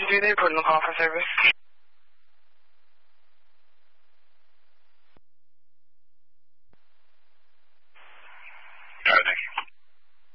you do? They put in the call for service.